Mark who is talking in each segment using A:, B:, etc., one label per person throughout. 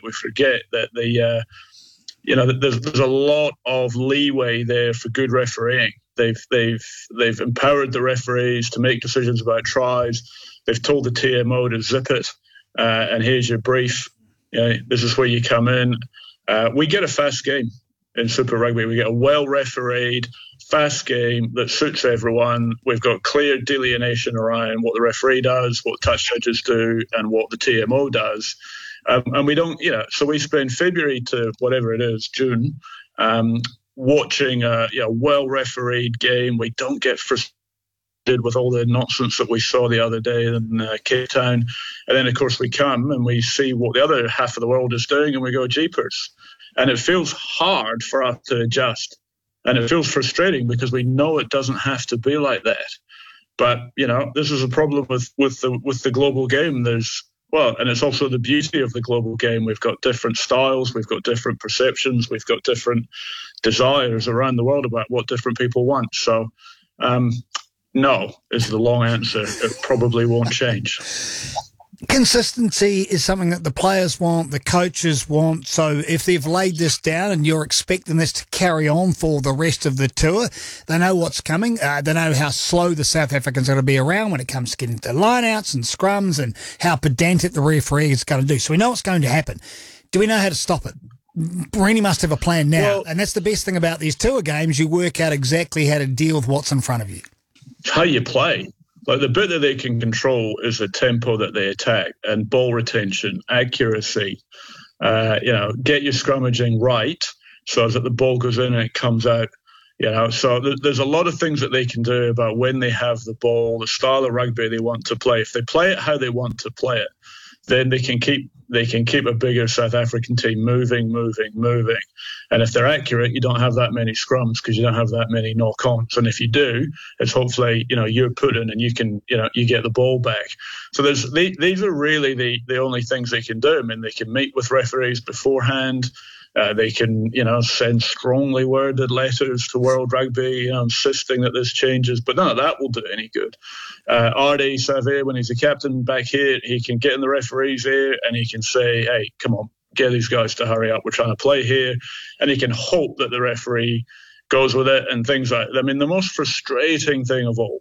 A: we forget that there's a lot of leeway there for good refereeing. They've empowered the referees to make decisions about tries. They've told the TMO to zip it, and here's your brief. This is where you come in. We get a fast game in Super Rugby. We get a well-refereed, fast game that suits everyone. We've got clear delineation around what the referee does, what touch judges do, and what the TMO does. And we don't, so we spend February to whatever it is, June, watching a well-refereed game. We don't get frustrated with all the nonsense that we saw the other day in Cape Town. And then, of course, we come and we see what the other half of the world is doing, and we go, jeepers. And it feels hard for us to adjust. And it feels frustrating because we know it doesn't have to be like that. But, this is a problem with the global game. And it's also the beauty of the global game. We've got different styles, we've got different perceptions, we've got different desires around the world about what different people want. So, no is the long answer. It probably won't change.
B: Consistency is something that the players want, the coaches want. So if they've laid this down and you're expecting this to carry on for the rest of the tour, they know what's coming. They know how slow the South Africans are going to be around when it comes to getting to lineouts and scrums, and how pedantic the referee is going to do. So we know what's going to happen. Do we know how to stop it? Brenny must have a plan now. And that's the best thing about these tour games. You work out exactly how to deal with what's in front of you.
A: How you play. Like, the bit that they can control is the tempo that they attack and ball retention, accuracy. Get your scrummaging right so that the ball goes in and it comes out. So there's a lot of things that they can do about when they have the ball, the style of rugby they want to play. If they play it how they want to play it, then they can keep a bigger South African team moving. And if they're accurate, you don't have that many scrums because you don't have that many knock-ons. And if you do, it's hopefully, you're put in and you can, you get the ball back. So these are really the only things they can do. I mean, they can meet with referees beforehand. They can, send strongly worded letters to World Rugby, insisting that this changes. But none of that will do any good. Ardie Savea, when he's the captain back here, he can get in the referee's ear and he can say, hey, come on, get these guys to hurry up. We're trying to play here. And he can hope that the referee goes with it and things like that. I mean, the most frustrating thing of all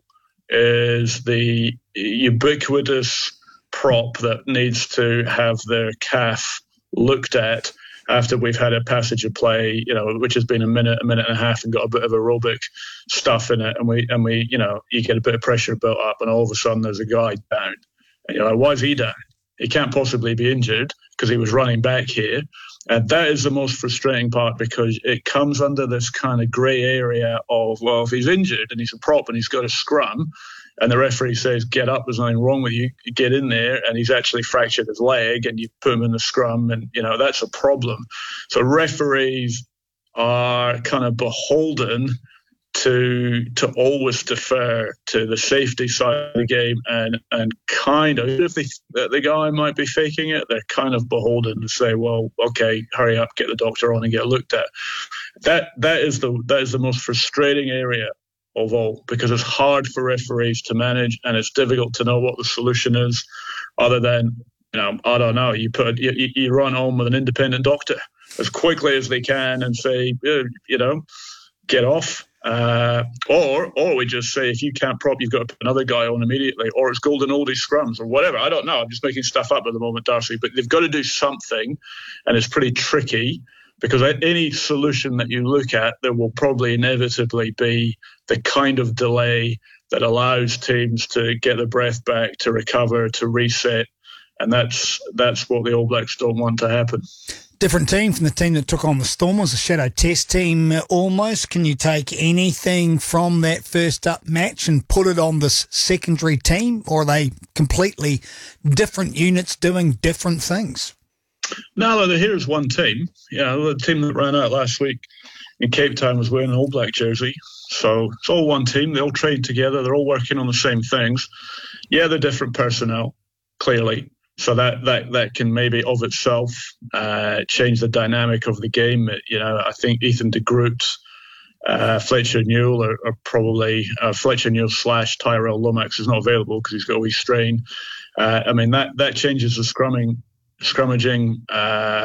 A: is the ubiquitous prop that needs to have their calf looked at after we've had a passage of play, which has been a minute and a half and got a bit of aerobic stuff in it. And we you get a bit of pressure built up and all of a sudden there's a guy down. And you're like, why is he down? He can't possibly be injured because he was running back here. And that is the most frustrating part because it comes under this kind of grey area of, well, if he's injured and he's a prop and he's got a scrum and the referee says, get up, there's nothing wrong with you, get in there, and he's actually fractured his leg and you put him in the scrum and, that's a problem. So referees are kind of beholden to always defer to the safety side of the game and kind of, if the guy might be faking it, they're kind of beholden to say, well, okay, hurry up, get the doctor on and get looked at. That is the most frustrating area of all, because it's hard for referees to manage and it's difficult to know what the solution is other than, I don't know, you run home with an independent doctor as quickly as they can and say, get off. Or we just say, if you can't prop, you've got to put another guy on immediately, or it's golden oldie scrums or whatever. I don't know. I'm just making stuff up at the moment, Darcy, but they've got to do something, and it's pretty tricky because any solution that you look at, there will probably inevitably be the kind of delay that allows teams to get their breath back, to recover, to reset, and that's what the All Blacks don't want to happen.
B: Different team from the team that took on the Stormers, a shadow test team almost. Can you take anything from that first up match and put it on this secondary team, or are they completely different units doing different things?
A: No, here's one team. The team that ran out last week in Cape Town was wearing an All Black jersey. So it's all one team. They all train together. They're all working on the same things. Yeah, they're different personnel, clearly. So that can maybe of itself change the dynamic of the game. I think Ethan de Groot, Fletcher Newell are probably Fletcher Newell / Tyrell Lomax is not available because he's got a wee strain. That changes the scrummaging